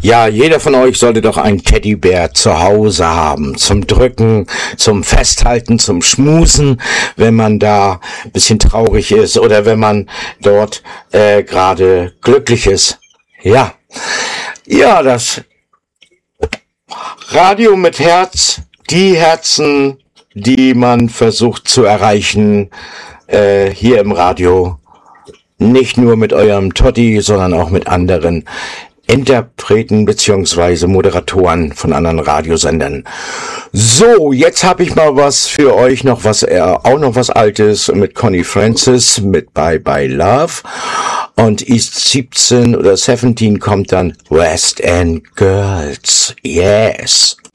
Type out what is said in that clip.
Ja, jeder von euch sollte doch einen Teddybär zu Hause haben. Zum Drücken, zum Festhalten, zum Schmusen, wenn man da ein bisschen traurig ist oder wenn man dort gerade glücklich ist. Ja. Ja, das Radio mit Herz, die Herzen, die man versucht zu erreichen, hier im Radio. Nicht nur mit eurem Totti, sondern auch mit anderen Interpreten beziehungsweise Moderatoren von anderen Radiosendern. So, jetzt habe ich mal was für euch, auch noch was Altes mit Connie Francis mit Bye Bye Love. Und East 17 oder 17 kommt dann West End Girls. Yes.